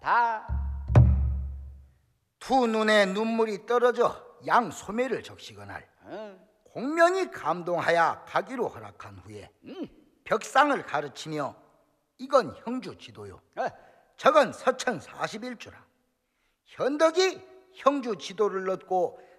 다. 두 눈에 눈물이 떨어져 양 소매를 적시거날 공명이 감동하여 가기로 허락한 후에 벽상을 가르치며 이건 형주 지도요, 저건 서천 41주라. 현덕이 형주 지도를 얻고